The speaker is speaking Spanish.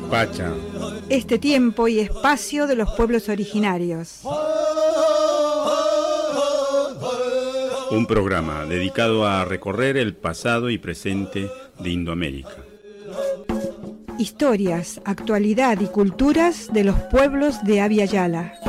Pacha. Este tiempo y espacio de los pueblos originarios. Un programa dedicado a recorrer el pasado y presente de Indoamérica. Historias, actualidad y culturas de los pueblos de Abya Yala.